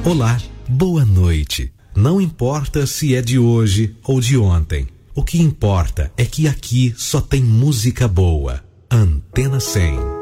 Olá, boa noite. Não importa se é de hoje ou de ontem. O que importa é que aqui só tem música boa. Antena 100.